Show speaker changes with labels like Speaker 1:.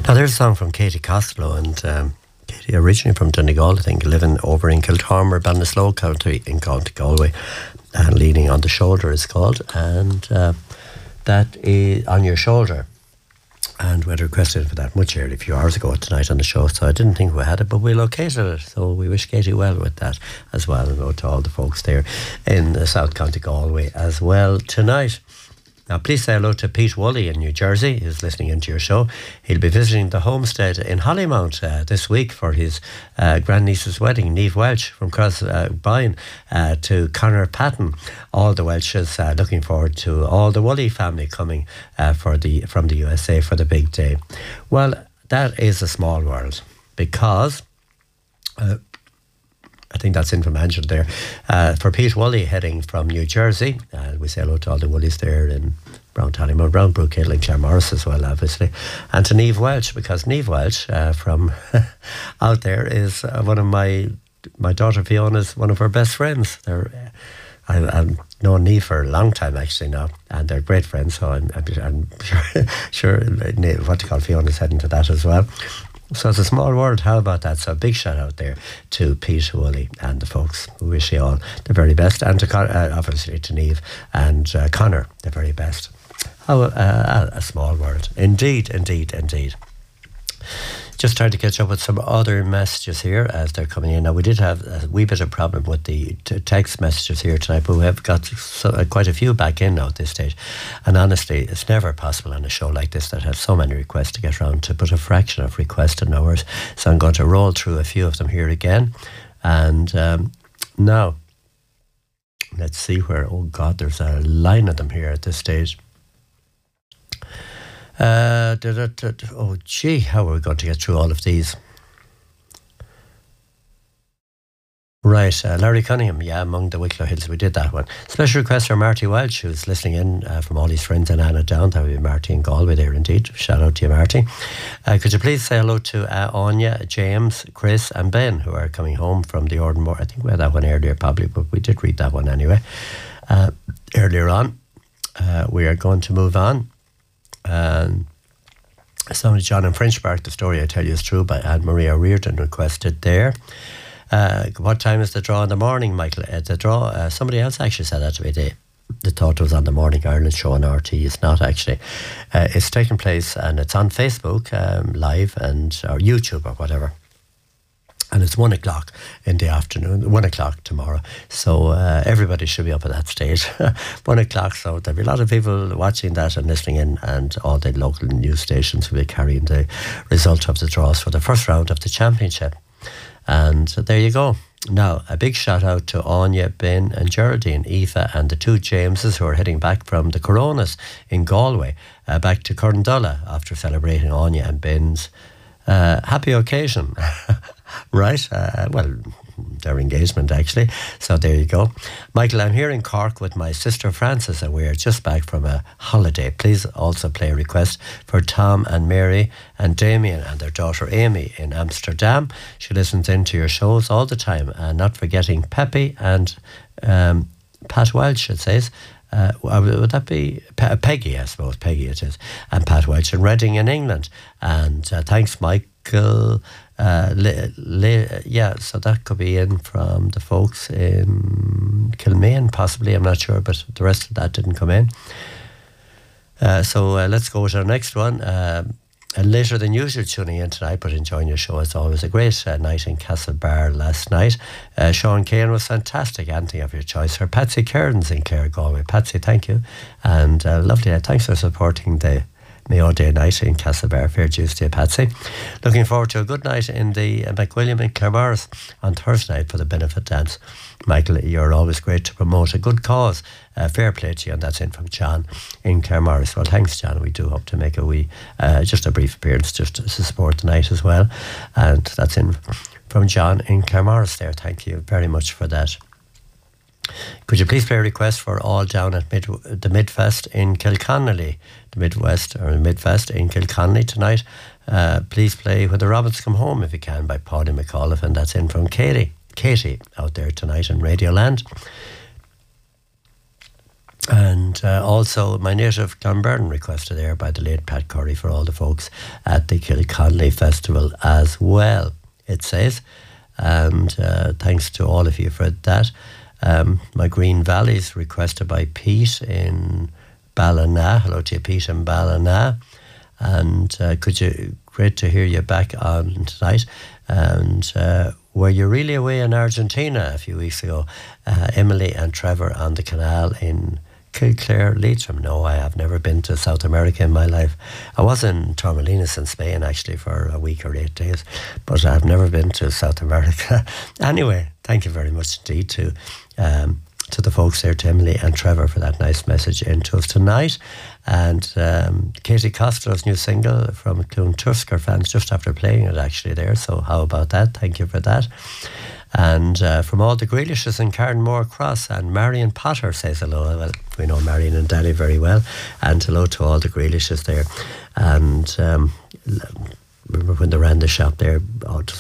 Speaker 1: Now, there's a song from Katie Costello, and Katie originally from Donegal, I think, living over in Kiltormer, Ballinasloe County in County Galway, and Leaning on the Shoulder is called, and that is On Your Shoulder. And we had requested for that much earlier, a few hours ago tonight on the show, so I didn't think we had it, but we located it, so we wish Katie well with that as well, and to all the folks there in the South County Galway as well tonight. Now, please say hello to Pete Woolley in New Jersey, who's listening into your show. He'll be visiting the homestead in Hollymount this week for his grandniece's wedding. Niamh Welch from Crossbine to Conor Patton. All the Welches looking forward to all the Woolley family coming from the USA for the big day. Well, that is a small world, because I think that's in from Angela there. For Pete Woolley heading from New Jersey, we say hello to all the Woolleys there in Brown Tallymount, Brown Brook Hill and Claremorris as well, obviously. And to Niamh Welch, because Niamh Welch from out there is one of my daughter Fiona's one of her best friends. I've known Niamh for a long time actually now, and they're great friends, so I'm sure what you call Fiona's heading to that as well. So it's a small world, how about that? So a big shout out there to Pete Woolley and the folks. We wish you all the very best, and to obviously to Niamh and Conor the very best. How a small world, indeed. Just trying to catch up with some other messages here as they're coming in. Now, we did have a wee bit of problem with the text messages here tonight, but we have got quite a few back in now at this stage. And honestly, it's never possible on a show like this that has so many requests to get around to put a fraction of requests in ours. So I'm going to roll through a few of them here again. And now, let's see where, oh God, there's a line of them here at this stage. Oh gee, how are we going to get through all of these? Right, Larry Cunningham, among the Wicklow Hills, we did that one. Special request for Marty Welch, who's listening in from all his friends in Anna Down. That would be Marty in Galway there indeed. Shout out to you, Marty. Could you please say hello to Anya, James, Chris and Ben, who are coming home from the Ordenmore. I think we had that one earlier probably, but we did read that one anyway. Earlier on, we are going to move on. Somebody, John in French Park, the story I tell you is true, by Anne-Maria Reardon requested there. What time is the draw in the morning, Michael? The draw, somebody else actually said that to me. They thought it was on the Morning Ireland show on RT. It's not actually. It's taking place and it's on Facebook live or YouTube or whatever. And it's 1 o'clock in the afternoon, 1 o'clock tomorrow. So everybody should be up at that stage. 1 o'clock, so there'll be a lot of people watching that and listening in, and all the local news stations will be carrying the result of the draws for the first round of the championship. And there you go. Now, a big shout out to Anya, Ben and Geraldine, Aoife and the two Jameses who are heading back from the Coronas in Galway, back to Corndulla after celebrating Anya and Ben's happy occasion. Right, well, their engagement actually. So there you go. Michael, I'm here in Cork with my sister Frances and we are just back from a holiday. Please also play a request for Tom and Mary and Damien and their daughter Amy in Amsterdam. She listens into your shows all the time, and not forgetting Peppy and Pat Welch, it says. Would that be Peggy? I suppose Peggy it is, and Pat Welch in Reading in England. And thanks, Michael. So that could be in from the folks in Kilmaine, possibly. I'm not sure, but the rest of that didn't come in. So let's go with our next one. Later than usual tuning in tonight, but enjoying your show as always. A great night in Castlebar last night. Sean Kane was fantastic. Anything of your choice. For Patsy Cairns in Clare, Galway. Patsy, thank you. And lovely. Thanks for supporting the Mayo Day night in Castlebar. Fair dues to you, Patsy. Looking forward to a good night in the McWilliam in Claremorris on Thursday night for the benefit dance. Michael, you're always great to promote a good cause. Fair play to you, and that's in from John in Claremorris. Well, thanks, John. We do hope to make just a brief appearance just to support the night as well. And that's in from John in Claremorris there. Thank you very much for that. Could you please play a request for all down at the Midfest in Kilconnelly, the Midfest in Kilconnelly tonight? Please play When the Robins Come Home if you can by Paudie McAuliffe, and that's in from Katie out there tonight in Radio Land. And also my native Clonberne requested there by the late Pat Curry for all the folks at the Kilconnelly Festival as well, it says. And thanks to all of you for that. My Green Valleys requested by Pete in Ballina. Hello to you, Pete in Ballina. And great to hear you back on tonight. And were you really away in Argentina a few weeks ago? Emily and Trevor on the canal in Kilclare, Leitrim. No, I have never been to South America in my life. I was in Torremolinos in Spain actually for a week or 8 days, but I've never been to South America. Anyway, thank you very much indeed to the folks there, to Emily and Trevor, for that nice message into us tonight. And Katie Costello's new single from Clontursk, our fans just after playing it actually there, so how about that? Thank you for that. And from all the Grealishes in Carnmore Cross, and Marion Potter says hello. Well, we know Marion and Daddy very well, and hello to all the Grealishes there. And remember when they ran the shop there,